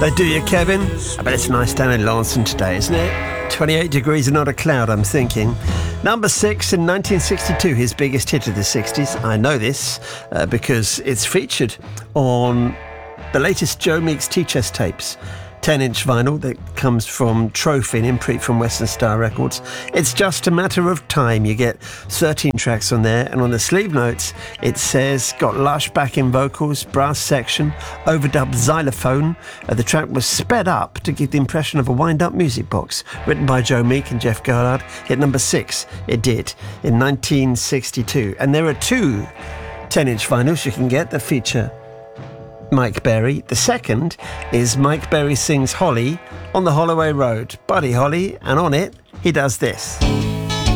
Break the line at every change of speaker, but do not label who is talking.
They do you, Kevin? I bet it's nice down in Launceston today, isn't it? 28 degrees and not a cloud, I'm thinking. Number 6 in 1962, his biggest hit of the 60s. I know this because it's featured on the latest Joe Meeks T-Chest tapes. 10-inch vinyl that comes from Trophy, an imprint from Western Star Records. It's just a matter of time. You get 13 tracks on there, and on the sleeve notes it says, got lush backing vocals, brass section, overdubbed xylophone. The track was sped up to give the impression of a wind-up music box. Written by Joe Meek and Jeff Garlard. Hit number 6, it did, in 1962. And there are 2 10-inch vinyls you can get that feature Mike Berry. The second is Mike Berry sings Holly on the Holloway Road. Buddy Holly, and on it, he does this.